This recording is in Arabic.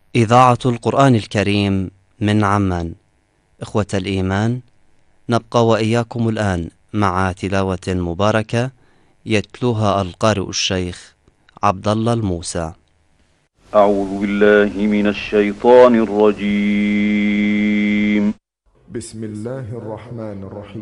إذاعة القرآن الكريم من عمان. إخوة الإيمان، نبقى وإياكم الآن مع تلاوة مباركة يتلوها القارئ الشيخ عبد الله الموسى. أعوذ بالله من الشيطان الرجيم. بسم الله الرحمن الرحيم.